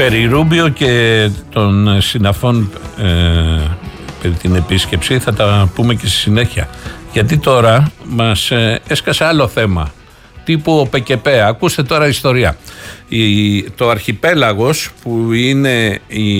Περί Ρούμπιο και των συναφών περί την επίσκεψη θα τα πούμε και στη συνέχεια. Γιατί τώρα μας έσκασε άλλο θέμα, τύπου ο ΠΚΠ. Ακούστε τώρα ιστορία. Το Αρχιπέλαγος, που είναι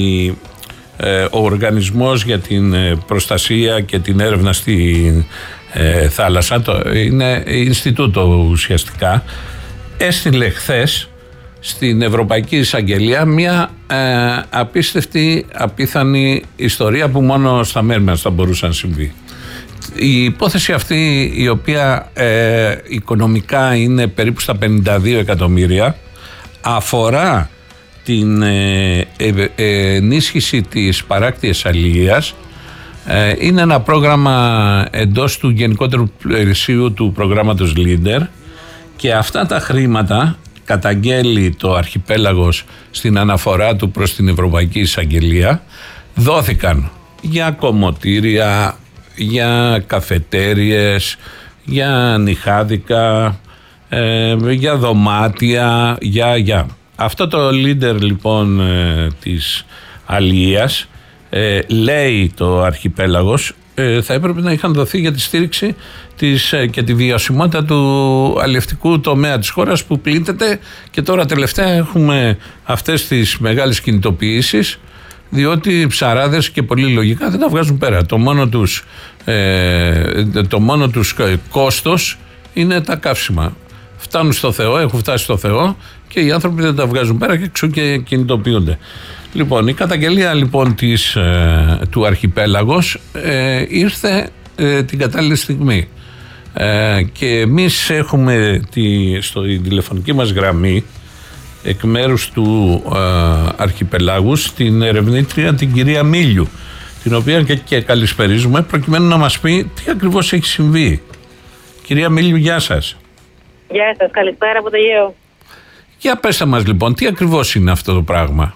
ο οργανισμός για την προστασία και την έρευνα στη θάλασσα, είναι Ινστιτούτο ουσιαστικά, έστειλε χθες στην Ευρωπαϊκή Εισαγγελία μια απίστευτη, απίθανη ιστορία που μόνο στα μέρη μας θα μπορούσε να συμβεί. Η υπόθεση αυτή, η οποία οικονομικά είναι περίπου στα 52 εκατομμύρια, αφορά την ενίσχυση της παράκτιας αλληλείας. Είναι ένα πρόγραμμα εντός του γενικότερου πλαισίου του προγράμματος Leader, και αυτά τα χρήματα, καταγγέλει το Αρχιπέλαγος στην αναφορά του προς την Ευρωπαϊκή Εισαγγελία, δόθηκαν για κομμωτήρια, για καφετέριες, για νυχάδικα, για δωμάτια, για. Αυτό το Leader λοιπόν της αλληλείας, λέει το Αρχιπέλαγος, θα έπρεπε να είχαν δοθεί για τη στήριξη και τη βιωσιμότητα του αλλιευτικού τομέα της χώρας, που πλήττεται, και τώρα τελευταία έχουμε αυτές τις μεγάλες κινητοποιήσεις, διότι οι ψαράδες, και πολύ λογικά, δεν τα βγάζουν πέρα. Το μόνο τους κόστος είναι τα καύσιμα. Φτάνουν στο Θεό, έχουν φτάσει στο Θεό, και οι άνθρωποι δεν τα βγάζουν πέρα και εξού και κινητοποιούνται. Λοιπόν, η καταγγελία λοιπόν του Αρχιπέλαγος ήρθε την κατάλληλη στιγμή. Και εμείς έχουμε στη τηλεφωνική μας γραμμή, εκ μέρους του Αρχιπελάγου, την ερευνήτρια την κυρία Μίλιου, την οποία και καλησπερίζουμε, προκειμένου να μας πει τι ακριβώς έχει συμβεί. Κυρία Μίλιου, γεια σας. Γεια σας, καλησπέρα από το Αιγαίο. Για πέστε μας λοιπόν, τι ακριβώς είναι αυτό το πράγμα.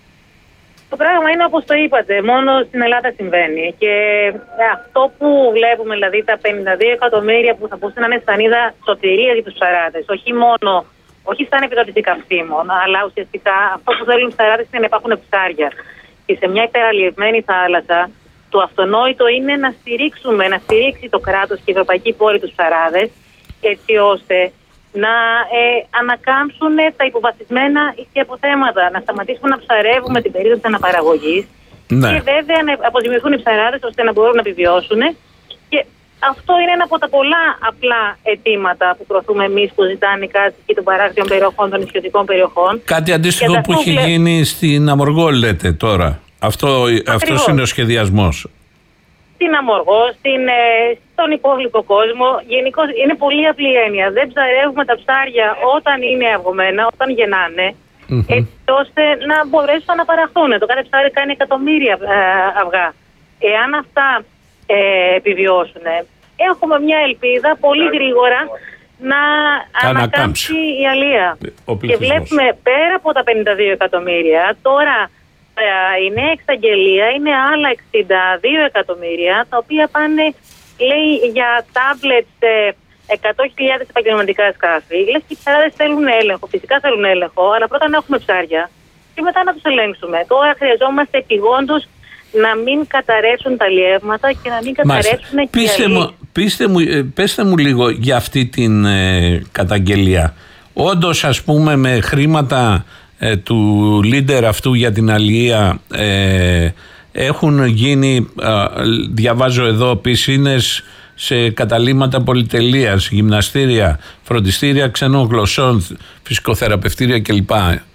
Το πράγμα είναι όπως το είπατε, μόνο στην Ελλάδα συμβαίνει. Και αυτό που βλέπουμε, δηλαδή τα 52 εκατομμύρια που θα μπορούσαν να είναι στανίδα σωτηρία για τους ψαράδες, όχι σαν επιδότηση καυσίμων, αλλά ουσιαστικά αυτό που θέλουν οι ψαράδες είναι να υπάρχουν ψάρια. Και σε μια υπεραλλιευμένη θάλασσα, το αυτονόητο είναι να στηρίξει το κράτος και η Ευρωπαϊκή Πόλη τους ψαράδες, έτσι ώστε να ανακάμψουν τα υποβαθμισμένα ηχθιαποθέματα, να σταματήσουμε να ψαρεύουμε την περίοδο της αναπαραγωγής, ναι, και βέβαια να αποζημιωθούν οι ψαράδες ώστε να μπορούν να επιβιώσουν. Και αυτό είναι ένα από τα πολλά απλά αιτήματα που προωθούμε εμείς, που ζητάνε οι κάτοικοι των παράκτιων περιοχών, των νησιωτικών περιοχών. Κάτι αντίστοιχο που έχει γίνει στην Αμοργό, λέτε τώρα. Αυτός είναι ο σχεδιασμός. Στην Αμοργό, στον υπόβλητο κόσμο. Γενικώς είναι πολύ απλή έννοια. Δεν ψαρεύουμε τα ψάρια όταν είναι αυγωμένα, όταν γεννάνε, έτσι ώστε να μπορέσουν να παραχθούν. Το κάθε ψάρι κάνει εκατομμύρια αυγά. Εάν αυτά επιβιώσουν, έχουμε μια ελπίδα πολύ γρήγορα να ανακάμψει η αλία. Και βλέπουμε πέρα από τα 52 εκατομμύρια, τώρα η νέα εξαγγελία είναι άλλα 62 εκατομμύρια, τα οποία πάνε, λέει, για τάμπλετς, 100.000 επαγγελματικά σκάφη. Λες και οι ψαράδες θέλουν έλεγχο, φυσικά θέλουν έλεγχο, αλλά πρώτα να έχουμε ψάρια και μετά να τους ελέγξουμε. Τώρα χρειαζόμαστε επιγόντως να μην καταρρεύσουν τα αλλιεύματα και να μην καταρρεύσουν και οι αλλιείς. Πέστε μου λίγο για αυτή την καταγγελία. Όντως, ας πούμε, με χρήματα του Leader αυτού για την αλληλεία έχουν γίνει, διαβάζω εδώ, πισίνες σε καταλύματα πολυτελείας, γυμναστήρια, φροντιστήρια ξένων γλωσσών, φυσικοθεραπευτήρια κλπ.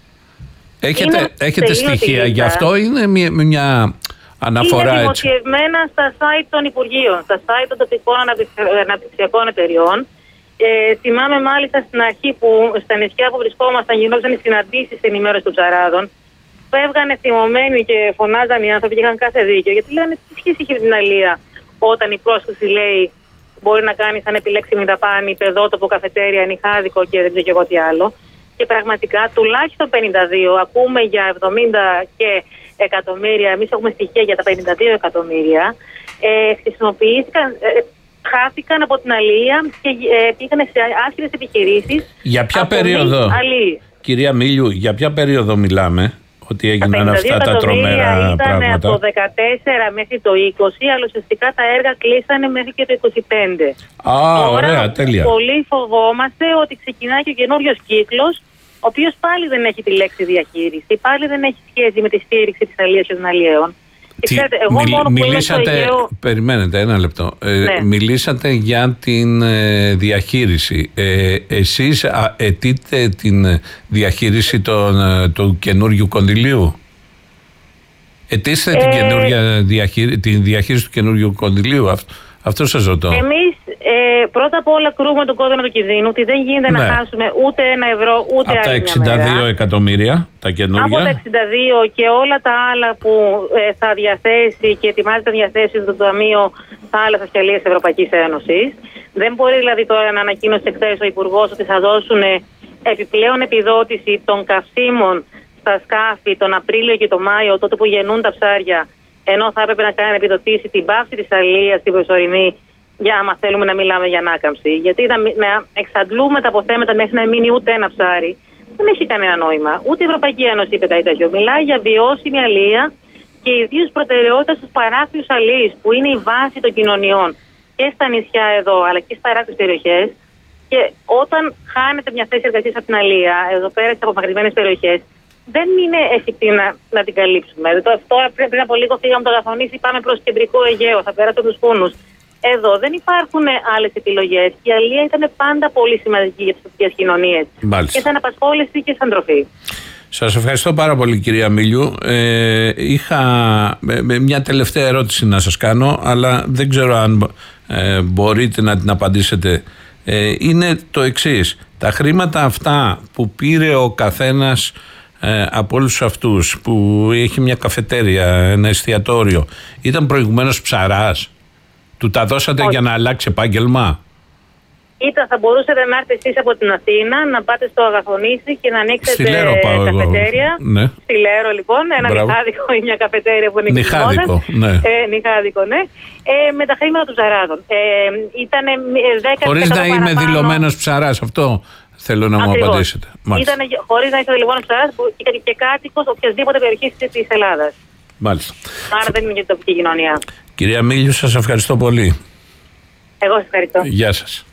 Έχετε στοιχεία γι' αυτό, είναι μια αναφορά έτσι? Είναι δημοσιευμένα στα site των Υπουργείων, στα site των τοπικών αναπτυξιακών εταιριών. Θυμάμαι μάλιστα στην αρχή που στα νησιά που βρισκόμασταν γινόταν οι συναντήσεις ενημέρωση των ψαράδων. Φεύγανε θυμωμένοι και φωνάζαν οι άνθρωποι και είχαν κάθε δίκιο. Γιατί λένε τι σχέση έχει με την αλεία όταν η πρόσκληση λέει μπορεί να κάνει σαν επιλέξιμη δαπάνη παιδότοπο, καφετέρια, νυχάδικο και δεν ξέρω και εγώ τι άλλο. Και πραγματικά τουλάχιστον 52, ακούμε για 70 και εκατομμύρια, εμείς έχουμε στοιχεία για τα 52 εκατομμύρια, χρησιμοποιήθηκαν. Χάθηκαν από την αλία και πήγανε σε άσχημες επιχειρήσεις. Για ποια περίοδο, κυρία Μίλιου, για ποια περίοδο μιλάμε? ότι έγιναν αυτά τα τρομερά ήταν πράγματα. Από το 14 μέχρι το 20, αλλά ουσιαστικά τα έργα κλείσανε μέχρι και το 25. Τώρα, ωραία, τέλεια. Πολύ φοβόμαστε ότι ξεκινάει και ο καινούριος κύκλος, ο οποίος πάλι δεν έχει τη λέξη διαχείριση, πάλι δεν έχει σχέση με τη στήριξη της αλίας και των αλλιέων. Περιμένετε ένα λεπτό. Ναι. Μιλήσατε για την διαχείριση. Εσείς αιτείτε την διαχείριση του καινούριου κονδυλίου? Αιτήσετε την διαχείριση του καινούριου κονδυλίου? Αυτό σας ρωτώ. Εμείς πρώτα απ' όλα κρούμε τον κόδωνα του κινδύνου, ότι δεν γίνεται να χάσουμε ούτε €1 ούτε από τα 62 εκατομμύρια τα καινούργια. Από τα 62 και όλα τα άλλα που θα διαθέσει και ετοιμάζεται να διαθέσει το Ταμείο Θάλασσας και Αλίας της Ευρωπαϊκής Ένωσης. Δεν μπορεί δηλαδή τώρα να ανακοίνωσε εχθές ο Υπουργός ότι θα δώσουν επιπλέον επιδότηση των καυσίμων στα σκάφη τον Απρίλιο και τον Μάιο, τότε που γεννούν τα ψάρια, ενώ θα έπρεπε να κάνει να επιδοτήσει την πάυση της αλίας στην προσωρινή, για άμα θέλουμε να μιλάμε για ανάκαμψη. Γιατί να εξαντλούμε τα αποθέματα μέχρι να μείνει ούτε ένα ψάρι, δεν έχει κανένα νόημα. Ούτε η Ευρωπαϊκή Ένωση πετάει τέτοιο. Μιλάει για βιώσιμη αλεία και ιδίως προτεραιότητα στους παράκτιους αλείς, που είναι η βάση των κοινωνιών και στα νησιά εδώ, αλλά και στις παράκτιες περιοχές. Και όταν χάνεται μια θέση εργασίας από την αλεία, εδώ πέρα στις απομακρυσμένες περιοχές, δεν είναι εφικτή να την καλύψουμε. Τώρα πριν από λίγο φύγαμε το Αγαθονήσι, πάμε προς κεντρικό Αιγαίο, θα πέρασε από τους Πούνους. Εδώ δεν υπάρχουν άλλες επιλογές. Η αλεία ήταν πάντα πολύ σημαντική για τις τοπικές κοινωνίες. Μάλιστα. Και σαν απασχόληση και σαν τροφή. Σας ευχαριστώ πάρα πολύ, κυρία Μίλιου. Είχα μια τελευταία ερώτηση να σας κάνω, αλλά δεν ξέρω αν μπορείτε να την απαντήσετε. Είναι το εξής. Τα χρήματα αυτά που πήρε ο καθένας από όλους αυτούς, που έχει μια καφετέρια, ένα εστιατόριο, ήταν προηγουμένως ψαράς? Του τα δώσατε για να αλλάξει επάγγελμα? Θα μπορούσατε να έρθετε εσείς από την Αθήνα, να πάτε στο Αγαθονήσι και να ανοίξετε καφετέρια. Ναι. Στη Λέρο, λοιπόν, ένα νυχάδικο ή μια καφετέρια που είναι νυχάδικο, ναι. Νυχάδικο, ναι. Με τα χρήματα των ψαράδων. Ήτανε 10% χωρίς να είμαι δηλωμένος ψαράς, αυτό θέλω να μου απαντήσετε. Ήτανε χωρίς να είστε δηλωμένος ψαράς και κάτοικος οποιασδήποτε περιοχής της Ελλάδας. Μάλιστα. Άρα δεν είναι για την τοπική κοινωνία. Κυρία Μίλιου, σας ευχαριστώ πολύ. Εγώ σας ευχαριστώ. Γεια σας.